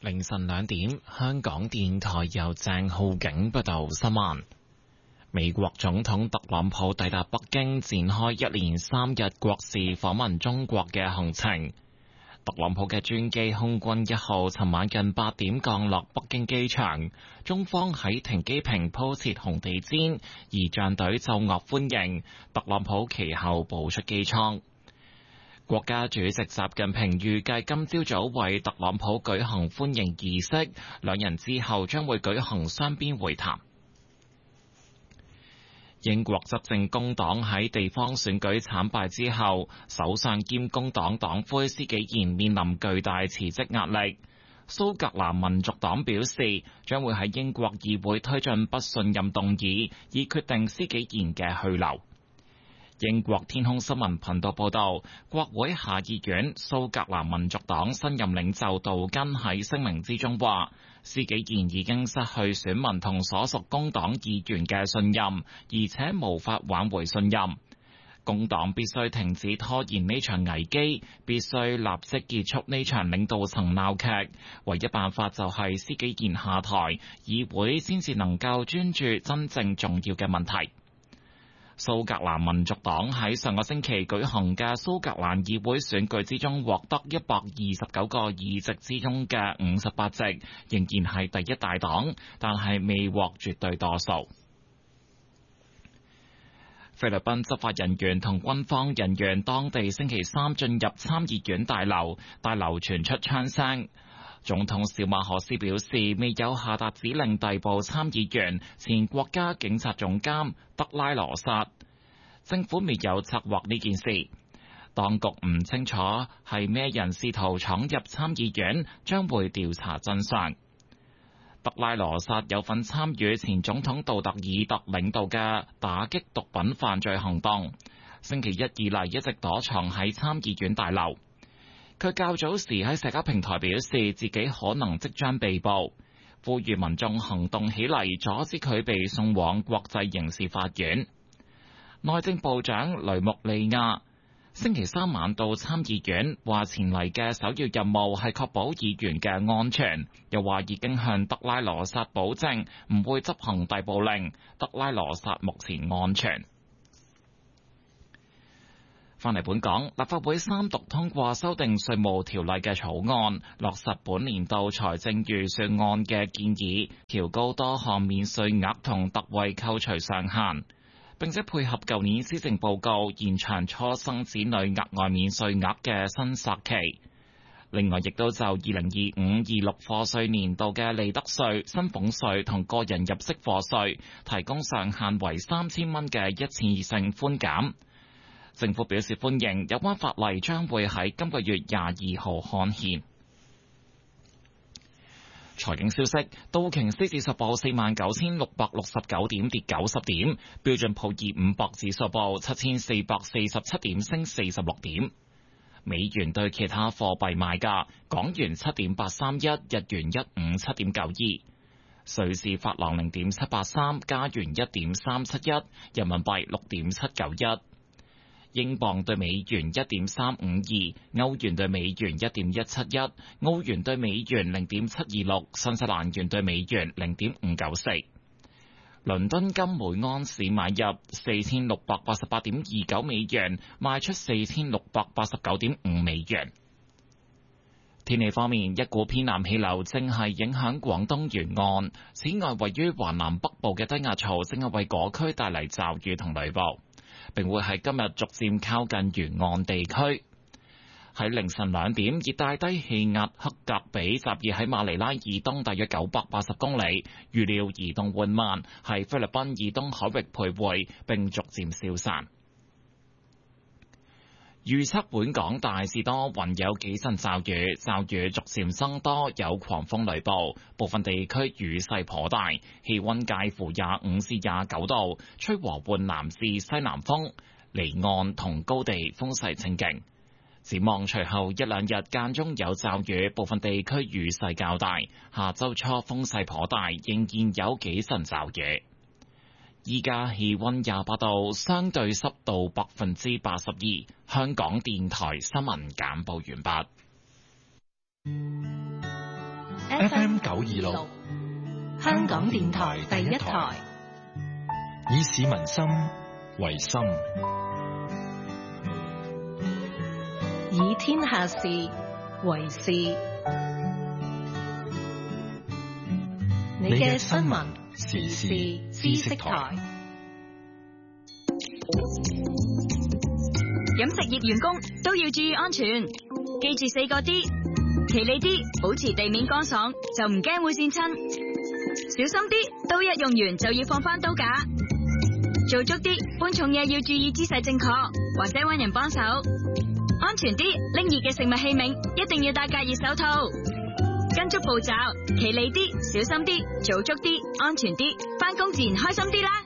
凌晨2點，香港電台由鄭浩景報道新聞。美國總統特朗普抵達北京，展開一連3日國事訪問中國嘅行程。特朗普嘅專機空軍1號尋晚近8點降落北京機場，中方喺停機坪鋪設紅地毯，儀仗隊奏樂歡迎。特朗普其後步出機艙。國家主席習近平預計今朝早為特朗普舉行歡迎儀式，兩人之後將會舉行雙邊會談。英國執政工黨喺地方選舉慘敗之後，首相兼工黨黨魁施紀賢面臨巨大辭職壓力。蘇格蘭民族黨表示，將會喺英國議會推進不信任動議，以決定施紀賢嘅去留。英國天空新聞頻道報道，國會下議院蘇格蘭民族黨新任領袖杜根喺聲明之中話，施紀賢已經失去選民同所屬工黨議員嘅信任，而且無法挽回信任。工黨必須停止拖延呢場危機，必須立即結束呢場領導層鬧劇。唯一辦法就係施紀賢下台，議會先至能夠專注真正重要嘅問題。蘇格蘭民族黨喺上個星期舉行嘅蘇格蘭議會選舉之中，獲得129個議席之中嘅58席，仍然係第一大黨，但係未獲絕對多數。菲律賓執法人員同軍方人員當地星期三進入參議院大樓，大樓傳出槍聲。總統小馬可斯表示，未有下達指令逮捕參議員前國家警察總監德拉羅薩，政府未有策劃呢件事。當局唔清楚係咩人試圖闖入參議院，將會調查真相。德拉羅薩有份參與前總統杜特爾特領導嘅打擊毒品犯罪行動，星期一以嚟一直躲藏喺參議院大樓。佢較早時喺社交平台表示自己可能即將被捕，呼籲民眾行動起嚟，阻止佢被送往國際刑事法院。內政部長雷穆利亞星期三晚到參議院，話前嚟嘅首要任務係確保議員嘅安全，又話已經向德拉羅薩保證唔會執行逮捕令，德拉羅薩目前安全。返嚟本港，立法會三讀通過修訂稅務條例嘅草案，落實本年度財政預算案嘅建議，調高多項免稅額同特惠扣除上限，並且配合舊年施政報告延長初生子女額外免稅額嘅新措期。另外，亦都就2025-26課稅年度嘅利得稅、薪俸稅同個人入息課稅提供上限為3000蚊嘅一次性寬減。政府表示歡迎，有關法例將會喺今個月22號刊憲。財經消息，道瓊斯指數報49669點，跌90點；標準普爾500指數報7447點，升46點。美元對其他貨幣賣價：港元7.831，日元157.92，瑞士法郎0.783，加元1.371，人民幣6.791。英鎊對美元1.352，歐元對美元1.171，澳元對美元0.726，新西蘭元對美元0.594。倫敦金每安士買入4688.29美元，賣出4689.5美元。天氣方面，一股偏南氣流正係影響廣東沿岸，此外位於華南北部嘅低壓槽正係為嗰區帶嚟驟雨同雷暴，並會喺今日逐漸靠近沿岸地區。喺凌晨2點，熱帶低氣壓克格比集結喺馬尼拉以東大約980公里，預料移動緩慢，喺菲律賓以東海域徘徊，並逐漸消散。預測本港大致多雲，有幾陣驟雨，驟雨逐漸增多，有狂風雷暴，部分地區雨勢頗大，氣溫介乎25至29度，吹和緩南至西南風，離岸同高地風勢清勁。展望隨後一兩日間中有驟雨，部分地區雨勢較大，下周初風勢頗大，仍然有幾陣驟雨。依家氣溫28度，相對濕度82%。香港電台新聞簡報完畢。 FM 926，香港電台第一台，以市民心為心，以天下事為事。你嘅新聞時事知識台。 飲食業員工都要注意安全，記住4個D，企理啲，保持地面乾爽，就唔驚會跣親；小心啲，刀一用完就要放翻刀架；做足啲，搬重嘢要注意姿勢正確，或者搵人幫手；安全啲，拎熱嘅食物器皿一定要戴隔熱手套。跟足步驟，企理啲，小心啲，做足啲，安全啲，返工自然開心啲啦。